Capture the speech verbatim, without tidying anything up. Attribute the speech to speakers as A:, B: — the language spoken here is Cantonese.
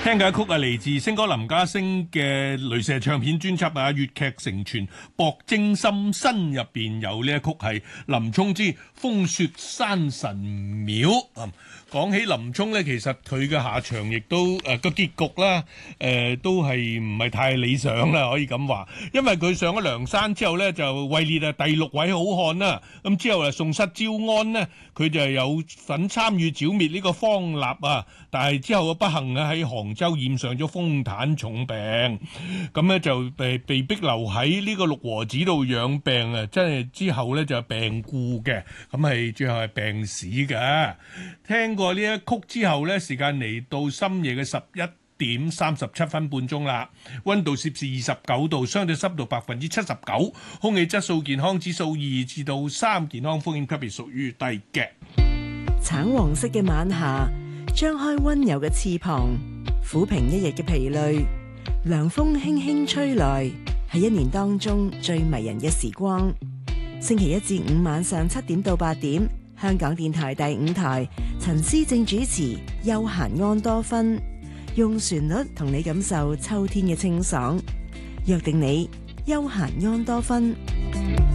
A: 聽嘅曲係嚟自星哥林家聲嘅雷射唱片專輯啊，粵劇承傳博精深新入邊有呢一曲係林沖之風雪山神廟。嗯，講起林沖呢，其實佢嘅下場亦都誒個、呃、結局啦，誒、呃、都係唔係太理想啦，可以咁話。因為佢上咗梁山之後呢，就位列啊第六位好漢啦。咁之後啊宋室招安呢，佢就有份參與剿滅呢個方臘啊，但係之後嘅不幸啊喺杭州染上咗風癱重病，咁咧就被被逼留喺呢個六和寺度養病啊！真係之後咧就病故嘅，咁係最後係病死嘅。聽過呢一曲之後咧，時間嚟到深夜嘅十一點三十七分半鐘啦，溫度攝氏二十九度，相對濕度百分之七十九，空氣質素健康指數二至到三，健康風險級別屬於低嘅。
B: 橙黃色嘅晚霞，張開溫柔嘅翅膀，撫平一日嘅疲累。涼風輕輕吹來，係一年當中最迷人嘅時光。星期一至五晚上七點到八點，香港電台第五台，陳思正主持《悠閒安多芬》，用旋律同你感受秋天嘅清爽。約定你，悠閒安多芬。